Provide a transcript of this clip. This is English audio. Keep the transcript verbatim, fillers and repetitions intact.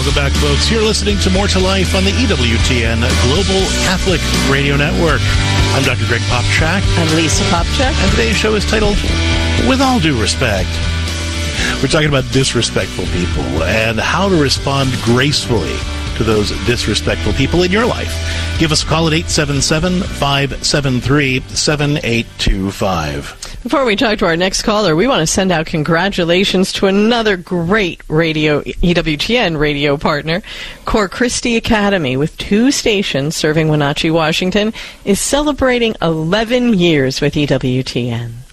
Welcome back, folks. You're listening to More to Life on the E W T N Global Catholic Radio Network. I'm Doctor Greg Popchak. I'm Lisa Popchak. And today's show is titled, With All Due Respect. We're talking about disrespectful people and how to respond gracefully to those disrespectful people in your life. Give us a call at eight seven seven, five seven three, seven eight two five. Before we talk to our next caller, we want to send out congratulations to another great radio E W T N radio partner. Cor Christi Academy, with two stations serving Wenatchee, Washington, is celebrating eleven years with E W T N.